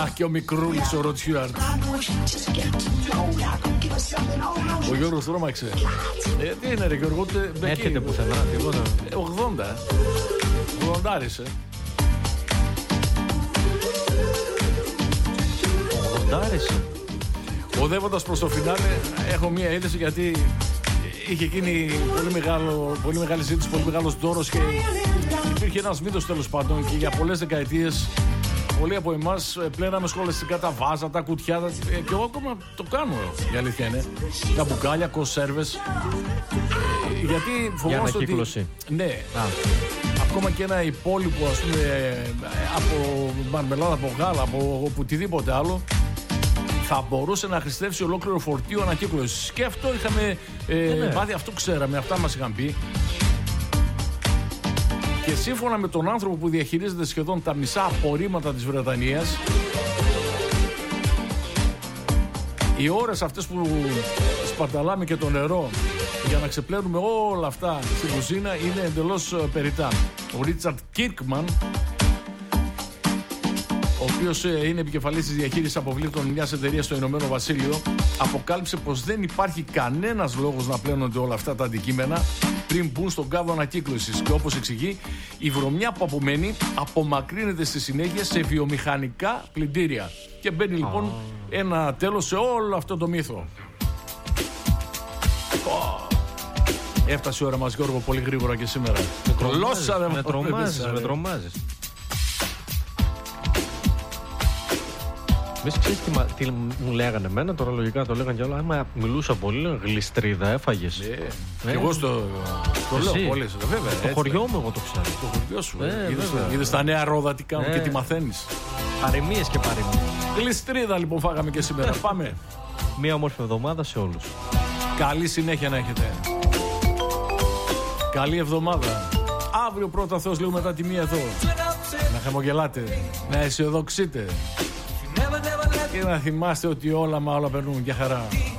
Α, και ο μικρούλης ο Ροτ Στιούαρτ. Ο Γιώργος τρόμαξε. Τι είναι ρε Γιώργο, έρχεται πουθενά, τίποτα. 80. 80 Οδεύοντας προς το φινάλε, έχω μία είδηση γιατί είχε γίνει πολύ μεγάλη ζήτηση, πολύ μεγάλος δώρος και υπήρχε ένας μύθος τέλος πάντων και για πολλές δεκαετίες πολλοί από εμάς πλέναμε σχολαστικά τα βάζα, τα κουτιά και εγώ ακόμα το κάνω, η αλήθεια είναι. Τα μπουκάλια, κονσέρβες. Γιατί φοβόμαστε ότι... Ναι. Ακόμα και ένα υπόλοιπο, ας πούμε, από μαρμελάδα, από γάλα, από οτιδήποτε άλλο, θα μπορούσε να χρηστεύσει ολόκληρο φορτίο ανακύκλωσης. Και αυτό είχαμε μάθει, αυτό ξέραμε, αυτά μας είχαν πει. Και σύμφωνα με τον άνθρωπο που διαχειρίζεται σχεδόν τα μισά απορρίμματα της Βρετανίας, οι ώρες αυτές που σπαταλάμε και το νερό για να ξεπλένουμε όλα αυτά στην κουζίνα είναι εντελώς περιττά. Ο Ρίτσαρντ Κίρκμαν, ο οποίος είναι επικεφαλής της διαχείρισης αποβλήτων μιας εταιρείας στο Ηνωμένο Βασίλειο, αποκάλυψε πως δεν υπάρχει κανένας λόγος να πλένονται όλα αυτά τα αντικείμενα πριν μπουν στον κάδο ανακύκλωσης. Και όπως εξηγεί, η βρωμιά που απομένει απομακρύνεται στη συνέχεια σε βιομηχανικά πλυντήρια. Και μπαίνει λοιπόν ένα τέλος σε όλο αυτό το μύθο. Έφτασε η ώρα μας, Γιώργο, πολύ γρήγορα και σήμερα. Με τρομάζεις. Μες ξέρεις τι μου λέγανε εμένα, τώρα λογικά το λέγανε κι άλλο. Άμα μιλούσα πολύ, γλιστρίδα έφαγες. Και εγώ το λέω πολύ, βέβαια. Το χωριό μου εγώ το ξέρω. Το χωριό σου. Είδες τα νέα ρόδα τι κάνουν και τι μαθαίνεις. Παροιμίες και παροιμίες. Γλιστρίδα λοιπόν φάγαμε και σήμερα. Πάμε. Μία όμορφη εβδομάδα σε όλους. Καλή συνέχεια να έχετε. Καλή εβδομάδα. Αύριο πρώτα Θεός λίγο μετά τη μία εδώ. Να χαμογελάτε, να αισιοδοξείτε και να θυμάστε ότι όλα μα όλα περνούν για χαρά.